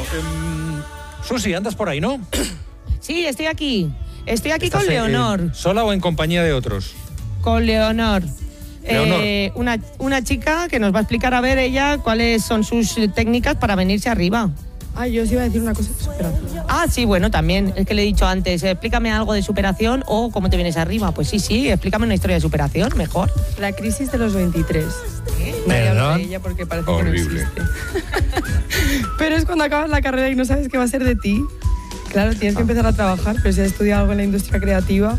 Susi, andas por ahí, ¿no? Sí, estoy aquí. Estoy aquí con Leonor. ¿Sola o en compañía de otros? Con Leonor. Leonor. Una chica que nos va a explicar a ver ella cuáles son sus técnicas para venirse arriba. Yo os iba a decir una cosa de superación. Sí, bueno, también. Es que le he dicho antes, explícame algo de superación o cómo te vienes arriba. Pues sí, explícame una historia de superación, mejor. La crisis de los 23. ¿Perdón? hablo de ella porque parece horrible. que no existe. Pero es cuando acabas la carrera y no sabes qué va a ser de ti. Claro, tienes que empezar a trabajar, pero si has estudiado algo en la industria creativa,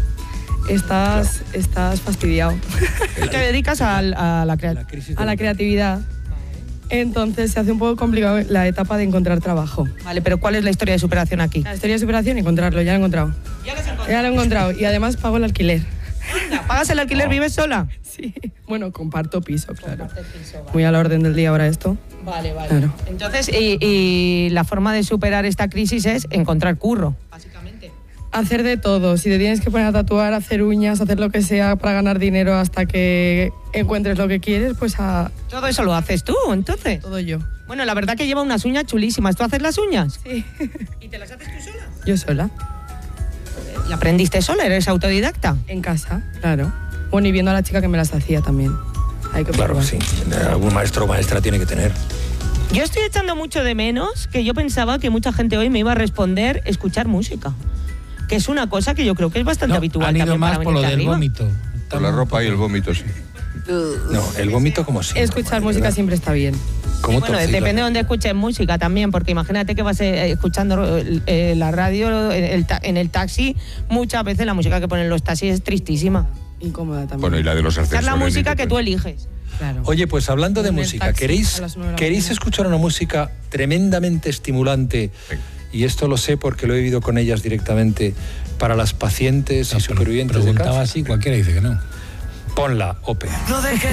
estás fastidiado. Te dedicas a la creatividad. Entonces se hace un poco complicado la etapa de encontrar trabajo. Vale, pero ¿cuál es la historia de superación aquí? La historia de superación, encontrarlo, ya lo he encontrado. Ya lo he encontrado y además pago el alquiler. ¿Pagas el alquiler? ¿Vives sola? Sí, bueno, comparto piso, claro. Muy a la orden del día ahora esto. Vale. Claro. Entonces, y la forma de superar esta crisis es encontrar curro, básicamente. Hacer de todo. Si te tienes que poner a tatuar, hacer uñas, hacer lo que sea para ganar dinero hasta que encuentres lo que quieres, pues ¿Todo eso lo haces tú, entonces? todo yo. Bueno, la verdad que lleva unas uñas chulísimas. ¿Tú haces las uñas? Sí. ¿Y te las haces tú sola? Yo sola. ¿Y aprendiste sola? ¿Eres autodidacta? En casa, claro. Bueno, y viendo a la chica que me las hacía también. Hay que Claro, probar. sí. Algún maestro o maestra tiene que tener. Yo estoy echando mucho de menos que yo pensaba que mucha gente hoy me iba a responder escuchar música. Que es una cosa que yo creo que es bastante habitual han ido también más para por lo venirte del arriba. vómito. Por la ropa y el vómito, sí. No, el vómito como siempre. Escuchar música siempre está bien. Como Bueno, depende de dónde escuches música también, porque imagínate que vas escuchando la radio en el taxi, muchas veces la música que ponen los taxis es tristísima. Incómoda también. Bueno, y la de los Esa ascensores. es la música ni te que tú cuento. eliges. Claro. Oye, pues hablando de En el música, taxi ¿queréis a las 9 de la mañana. escuchar una música tremendamente estimulante? Venga. Y esto lo sé porque lo he vivido con ellas directamente, para las pacientes y supervivientes de Preguntaba cáncer. así, cualquiera dice que no. Ponla, Ope.